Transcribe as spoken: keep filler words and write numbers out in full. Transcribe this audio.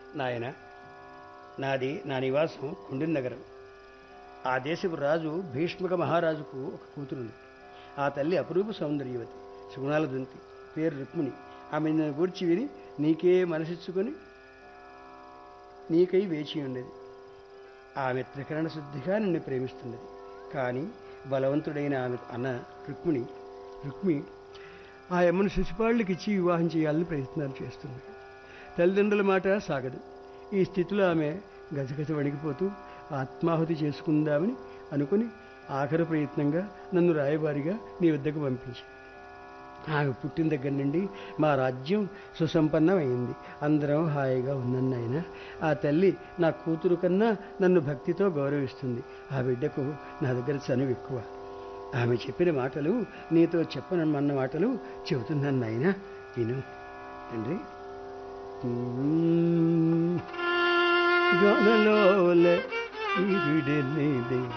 నాయన, నాది నా నివాసం కుండిన నగరం. ఆ దేశపు రాజు భీష్మక మహారాజుకు ఒక కూతురుంది. ఆ తల్లి అపురూప సౌందర్యవతి, సుగుణాల దుంతి, పేరు రుక్మిణి. ఆమె నన్ను గూర్చి విని నీకే మనసిచ్చుకొని నీకై వేచి ఉండేది. ఆమె త్రికరణ శుద్ధిగా నిన్ను ప్రేమిస్తున్నది. కానీ బలవంతుడైన ఆమె అన్న రుక్మిణి రుక్మి ఆ అమ్మను శిశుపాళ్ళకి ఇచ్చి వివాహం చేయాలని ప్రయత్నాలు చేస్తుంది. తల్లిదండ్రుల మాట సాగదు. ఈ స్థితిలో ఆమె గజగజ వణికిపోతూ ఆత్మాహుతి చేసుకుందామని అనుకుని ఆఖరి ప్రయత్నంగా నన్ను రాయబారిగా నీ వద్దకు పంపించి, ఆమె పుట్టిన దగ్గర నుండి మా రాజ్యం సుసంపన్నమైంది. అందరం హాయిగా ఉన్నాయన. ఆ తల్లి నా కూతురు కన్నా నన్ను భక్తితో గౌరవిస్తుంది. ఆ బిడ్డకు నా దగ్గర చనువు ఎక్కువ. ఆమె చెప్పిన మాటలు నీతో చెప్పనమన్న మాటలు చెబుతున్నాను నాయన, విను తండ్రి. గనలోల